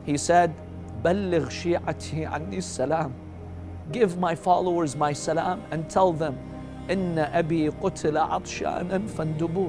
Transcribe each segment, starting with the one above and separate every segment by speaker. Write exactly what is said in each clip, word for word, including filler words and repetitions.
Speaker 1: He said, بلغ شيعتي عني السلام. Give my followers my salam and tell them, إن أبي قتل عطشانا فاندبوه.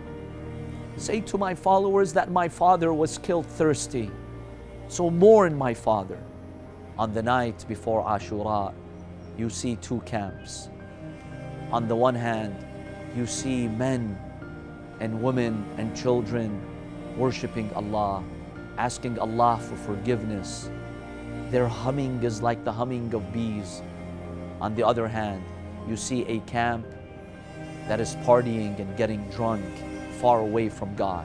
Speaker 1: Say to my followers that my father was killed thirsty, so mourn my father. On the night before Ashura, you see two camps. On the one hand, you see men and women and children worshiping Allah, asking Allah for forgiveness. Their humming is like the humming of bees. On the other hand, you see a camp that is partying and getting drunk far away from God.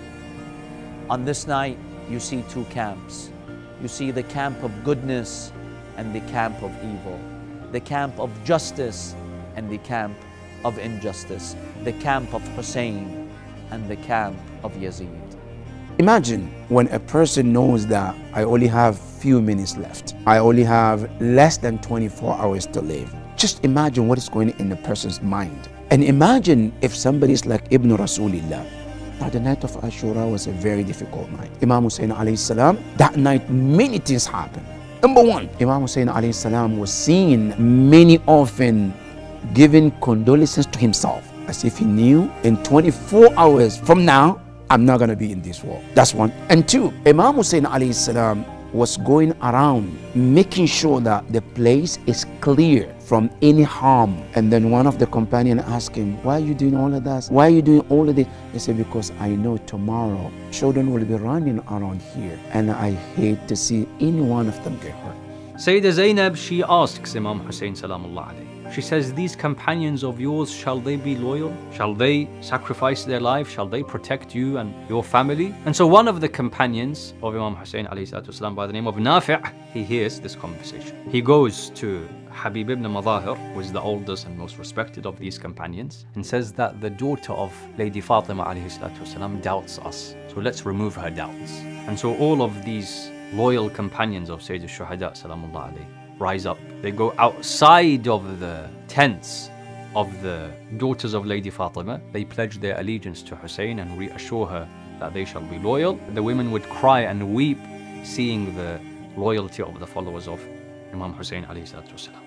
Speaker 1: On this night, you see two camps. You see the camp of goodness and the camp of evil, the camp of justice and the camp of injustice, the camp of Hussein and the camp of Yazid.
Speaker 2: Imagine when a person knows that I only have few minutes left. I only have less than twenty-four hours to live. Just imagine what is going on in a person's mind. And imagine if somebody is like Ibn Rasulillah. Now the night of Ashura was a very difficult night. Imam Hussein alayhi salam, that night many things happened. Number one, Imam Hussein alayhi salam was seen many often giving condolences to himself, as if he knew in twenty-four hours from now, I'm not going to be in this world. That's one. And two, Imam Hussein alayhi salam was going around making sure that the place is clear from any harm. And then one of the companions asked him, why are you doing all of that? Why are you doing all of this? He said, because I know tomorrow children will be running around here and I hate to see any one of them get hurt.
Speaker 3: Sayyidah Zainab, she asks Imam Hussein salamullah alayhi. She says, these companions of yours, shall they be loyal? Shall they sacrifice their life? Shall they protect you and your family? And so one of the companions of Imam Hussein alayhi salatu wasalam by the name of Nafi', he hears this conversation. He goes to Habib ibn Madahir, who is the oldest and most respected of these companions, and says that the daughter of Lady Fatima alayhi salatu wasalam doubts us. So let's remove her doubts. And so all of these loyal companions of Sayyid al-Shuhada salamullah alayhi rise up. They go outside of the tents of the daughters of Lady Fatima. They pledge their allegiance to Hussein and reassure her that they shall be loyal. The women would cry and weep seeing the loyalty of the followers of Imam Hussein alayhi salatu wasalam.